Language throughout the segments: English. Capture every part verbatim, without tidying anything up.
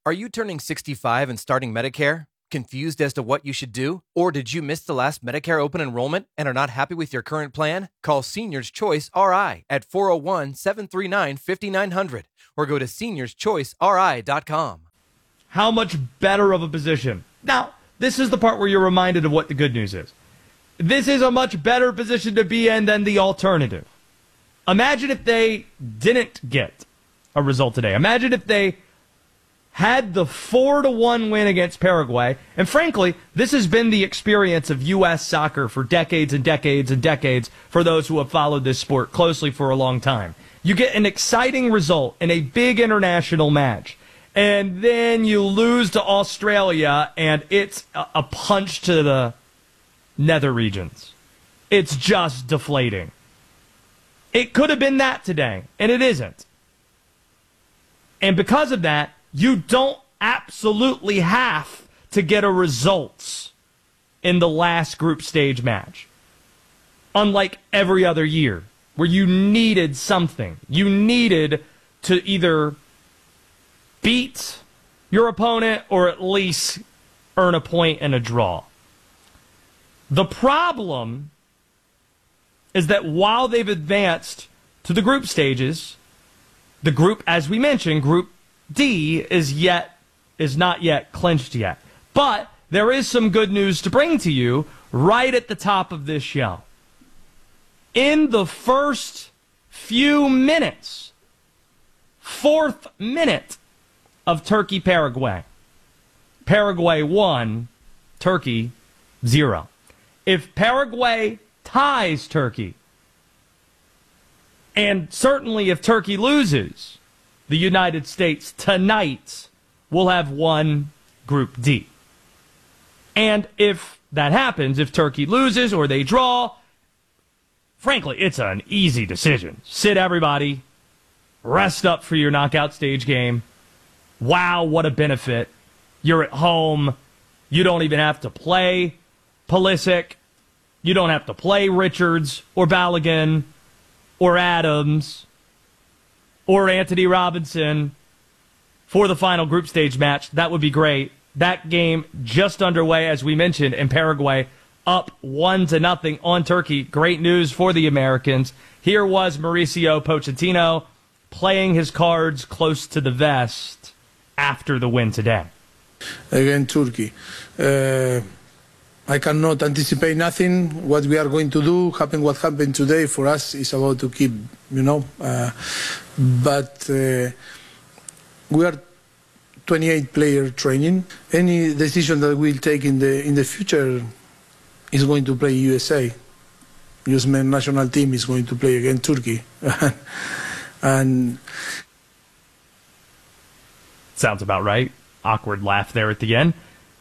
Are you turning sixty-five and starting Medicare? Confused as to what you should do? Or did you miss the last Medicare open enrollment and are not happy with your current plan? Call Seniors Choice R I at four oh one, seven three nine, five nine zero zero or go to seniors choice r i dot com. How much better of a position? Now, this is the part where you're reminded of what the good news is. This is a much better position to be in than the alternative. Imagine if they didn't get a result today. Imagine if they had the four to one win against Paraguay. And frankly, this has been the experience of U S soccer for decades and decades and decades for those who have followed this sport closely for a long time. You get an exciting result in a big international match, and then you lose to Australia, and it's a punch to the nether regions. It's just deflating. It could have been that today, and it isn't. And because of that, you don't absolutely have to get a results in the last group stage match. Unlike every other year, where you needed something. You needed to either beat your opponent or at least earn a point and a draw. The problem is that while they've advanced to the group stages, the group, as we mentioned, Group D is yet is not yet clinched yet. But there is some good news to bring to you right at the top of this show. In the first few minutes, fourth minute of Turkey-Paraguay, Paraguay won, Turkey zero. If Paraguay ties Turkey, and certainly if Turkey loses, the United States tonight will have won Group D. And if that happens, if Turkey loses or they draw, frankly, it's an easy decision. Sit everybody, rest up for your knockout stage game. Wow, what a benefit. You're at home. You don't even have to play Pulisic. You don't have to play Richards or Balogun or Adams or Anthony Robinson for the final group stage match. That would be great. That game just underway, as we mentioned, in Paraguay, up one to nothing on Turkey. Great news for the Americans. Here was Mauricio Pochettino playing his cards close to the vest after the win today. Again, Turkey. Uh, I cannot anticipate nothing. What we are going to do, happen what happened today, for us is about to keep, you know. Uh, but uh, we are twenty-eight player training. Any decision that we'll take in the in the future is going to play U S A. U S men's national team is going to play against Turkey. And sounds about right. Awkward laugh there at the end.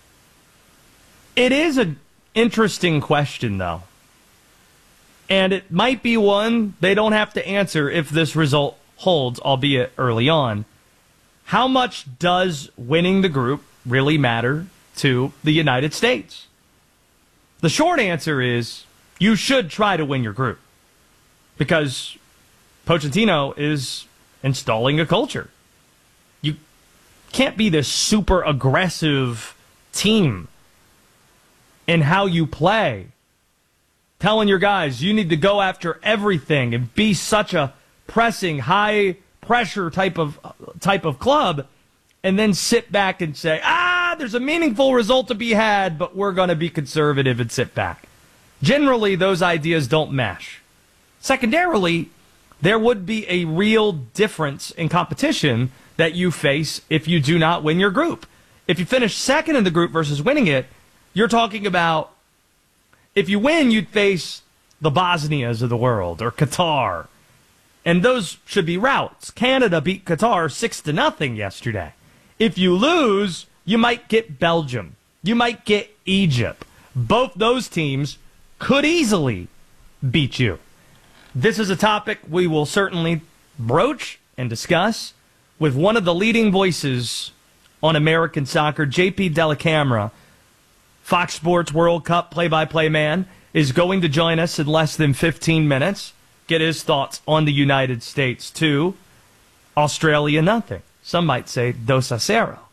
It is an interesting question, though. And it might be one they don't have to answer if this result holds, albeit early on. How much does winning the group really matter to the United States? The short answer is you should try to win your group, because Pochettino is installing a culture. You can't be this super aggressive team in how you play, telling your guys you need to go after everything and be such a pressing, high pressure type of type of club, and then sit back and say, ah, there's a meaningful result to be had, but we're going to be conservative and sit back. Generally, those ideas don't mesh. Secondarily, there would be a real difference in competition that you face if you do not win your group. If you finish second in the group versus winning it, you're talking about, if you win, you'd face the Bosnias of the world or Qatar. And those should be routes. Canada beat Qatar six to nothing yesterday. If you lose, you might get Belgium. You might get Egypt. Both those teams could easily beat you. This is a topic we will certainly broach and discuss with one of the leading voices on American soccer, J P Dellacamera, Fox Sports World Cup play-by-play man, is going to join us in less than fifteen minutes. Get his thoughts on the United States, too. Australia, nothing. Some might say dos a cero.